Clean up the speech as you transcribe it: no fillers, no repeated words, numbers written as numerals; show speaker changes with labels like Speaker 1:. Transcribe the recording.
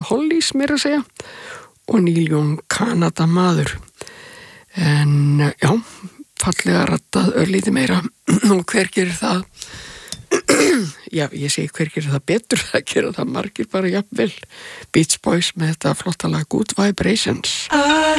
Speaker 1: Hollies meira að segja og Neil Young Kanadamaður. En já, fallega rattað örlítið meira og hver gerir það? Já, ég segi hver gerir það betur, það gerir það margir bara jafnvel. Beach Boys með þetta flotta lag Good Vibrations.